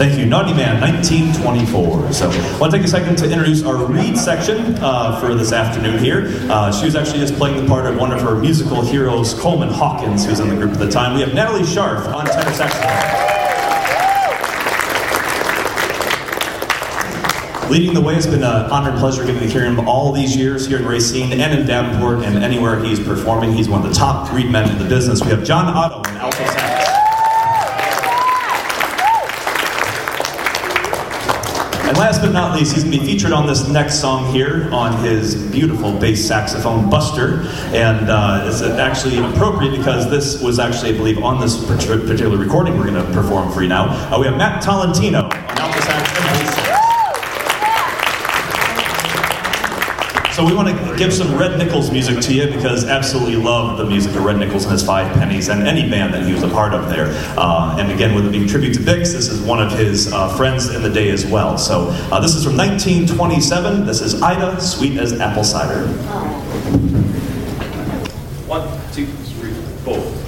Thank you. Naughty Man, 1924. So I want to take a second to introduce our reed section for this afternoon here. She was actually just playing the part of one of her musical heroes, Coleman Hawkins, who was in the group at the time. We have Natalie Scharf on tenor saxophone. Leading the way, has been an honor and pleasure getting to hear him all these years here in Racine and in Davenport and anywhere he's performing. He's one of the top reed men in the business. We have John Otto on alto sax. And last but not least, he's going to be featured on this next song here on his beautiful bass saxophone, Buster. And it's actually appropriate because this was actually, I believe, on this particular recording we're going to perform for you now. We have Matt Tolentino on alto sax and bass sax. So we want to give some Red Nichols music to you because absolutely love the music of Red Nichols and his Five Pennies and any band that he was a part of there. And again, with it being tribute to Bix, this is one of his friends in the day as well. So this is from 1927. This is Ida, Sweet as Apple Cider. 1, 2,